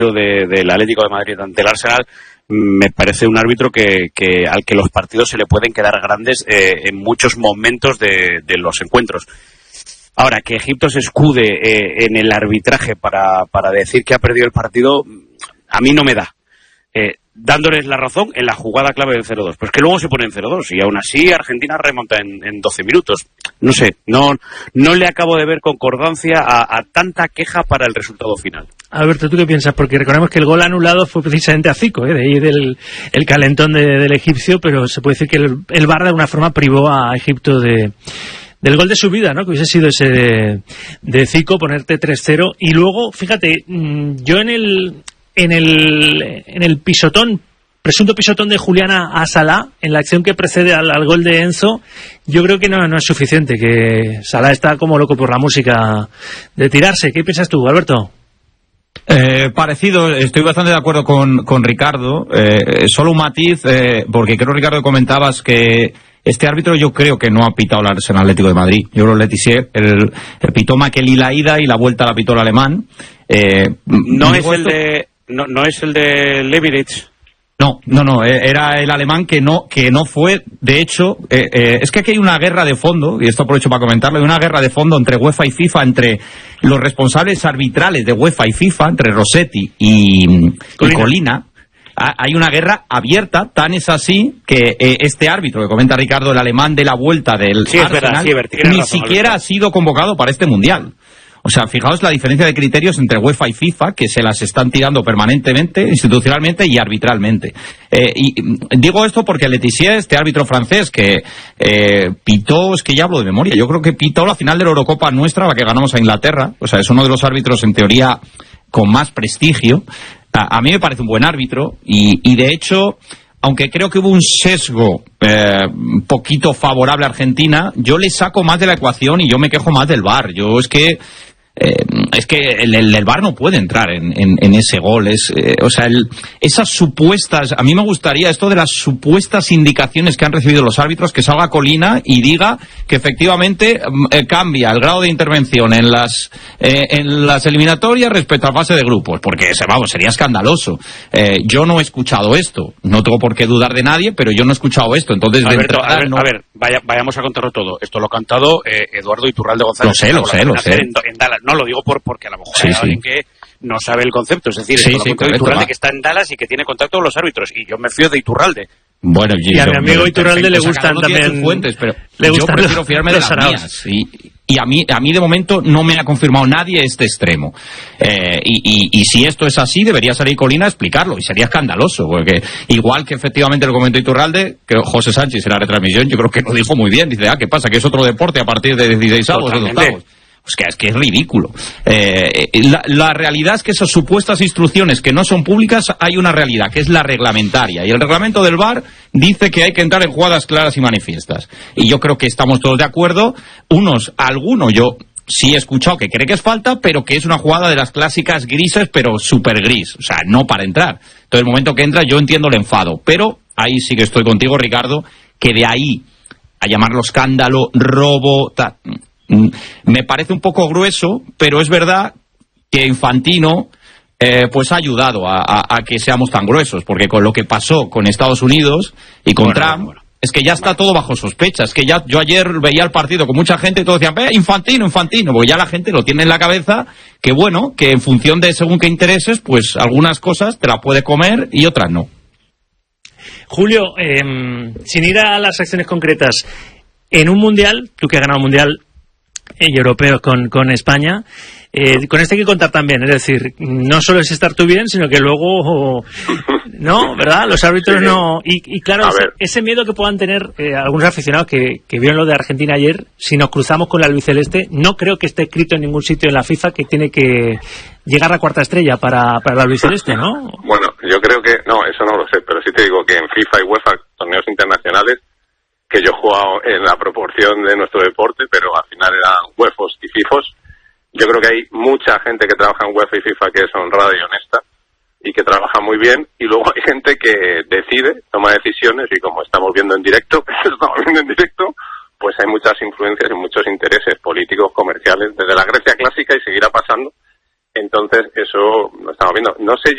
del Atlético de Madrid ante el Arsenal, me parece un árbitro al que los partidos se le pueden quedar grandes en muchos momentos de los encuentros. Ahora, que Egipto se escude en el arbitraje para decir que ha perdido el partido, a mí no me da. Dándoles la razón en la jugada clave del 0-2. Pues que luego se pone en 0-2 y aún así Argentina remonta en 12 minutos. No sé, no le acabo de ver concordancia a tanta queja para el resultado final. Alberto, ¿tú qué piensas? Porque recordemos que el gol anulado fue precisamente a Zico, de ahí el calentón del egipcio, pero se puede decir que el VAR de alguna forma privó a Egipto del gol de su vida, ¿no? Que hubiese sido ese de Zico, ponerte 3-0. Y luego, fíjate, yo en el presunto pisotón de Juliana a Salah, en la acción que precede al gol de Enzo, yo creo que no es suficiente, que Salah está como loco por la música de tirarse. ¿Qué piensas tú, Alberto? Parecido, estoy bastante de acuerdo con Ricardo, solo un matiz, porque creo, Ricardo, comentabas que este árbitro yo creo que no ha pitado el Arsenal Atlético de Madrid. Yo creo que Letizier, el pitó Makelí la ida y la vuelta la pitó el alemán. No es el de Leverich. No, era el alemán que no fue, de hecho, es que aquí hay una guerra de fondo, y esto aprovecho para comentarlo, hay una guerra de fondo entre UEFA y FIFA, entre los responsables arbitrales de UEFA y FIFA, entre Rossetti y Colina. Hay una guerra abierta, tan es así que este árbitro que comenta Ricardo, el alemán de la vuelta del Arsenal, ni siquiera ha sido convocado para este Mundial. O sea, fijaos la diferencia de criterios entre UEFA y FIFA, que se las están tirando permanentemente, institucionalmente y arbitralmente. Y digo esto porque Letizier, este árbitro francés que pitó, es que ya hablo de memoria, yo creo que pitó la final de la Eurocopa nuestra, la que ganamos a Inglaterra. O sea, es uno de los árbitros en teoría con más prestigio. A mí me parece un buen árbitro y de hecho, aunque creo que hubo un sesgo poquito favorable a Argentina, yo le saco más de la ecuación y yo me quejo más del VAR. Yo es que el VAR no puede entrar en ese gol. O sea, esas supuestas, a mí me gustaría esto de las supuestas indicaciones que han recibido los árbitros, que salga Colina y diga que efectivamente cambia el grado de intervención en las eliminatorias respecto a fase de grupos, porque sería escandaloso. Yo no he escuchado esto, no tengo por qué dudar de nadie, pero yo no he escuchado esto. Entonces, Alberto, vayamos a contarlo todo. Esto lo ha cantado Eduardo Iturralde González. Lo sé. En Dallas. No lo digo porque a lo mejor hay alguien que no sabe el concepto. Es decir, Iturralde que está en Dallas y que tiene contacto con los árbitros. Y yo me fío de Iturralde. Bueno, y a mi amigo Iturralde le gustan también fuentes, pero yo prefiero fiarme de las mías. Y a mí de momento no me ha confirmado nadie este extremo. Y si esto es así, debería salir Colina a explicarlo, y sería escandaloso, porque igual que efectivamente lo comentó Iturralde, que José Sánchez en la retransmisión, yo creo que lo dijo muy bien. Dice, ¿qué pasa? Que es otro deporte a partir de 16avos o 12avos. Es que es ridículo. La realidad es que esas supuestas instrucciones que no son públicas, hay una realidad, que es la reglamentaria. Y el reglamento del VAR dice que hay que entrar en jugadas claras y manifiestas. Y yo creo que estamos todos de acuerdo. Alguno yo sí he escuchado que cree que es falta, pero que es una jugada de las clásicas grises, pero súper gris. O sea, no para entrar. Entonces, el momento que entra, yo entiendo el enfado. Pero ahí sí que estoy contigo, Ricardo, que de ahí a llamarlo escándalo, robo, me parece un poco grueso, pero es verdad que Infantino pues ha ayudado a que seamos tan gruesos, porque con lo que pasó con Estados Unidos y con Trump, es que ya está todo bajo sospecha. Es que ya yo ayer veía el partido con mucha gente y todos decían, Infantino, porque ya la gente lo tiene en la cabeza, que bueno, que en función de según qué intereses, pues algunas cosas te las puede comer y otras no. Julio, sin ir a las acciones concretas, en un mundial, tú que has ganado un mundial y europeos con España, con esto hay que contar también, es decir, no solo es estar tú bien, sino que luego no, ¿verdad? Los árbitros no, y claro, ese miedo que puedan tener algunos aficionados que vieron lo de Argentina ayer, si nos cruzamos con la albiceleste, no creo que esté escrito en ningún sitio en la FIFA que tiene que llegar a cuarta estrella para la albiceleste, ¿no? Bueno, yo creo que, no, eso no lo sé, pero sí te digo que en FIFA y UEFA, torneos internacionales, que yo he jugado en la proporción de nuestro deporte, pero al final eran UEFOs y FIFOs. Yo creo que hay mucha gente que trabaja en UEFA y FIFA que es honrada y honesta y que trabaja muy bien, y luego hay gente que decide, toma decisiones, y como estamos viendo en directo, pues hay muchas influencias y muchos intereses políticos, comerciales, desde la Grecia clásica y seguirá pasando. Entonces eso lo estamos viendo. No sé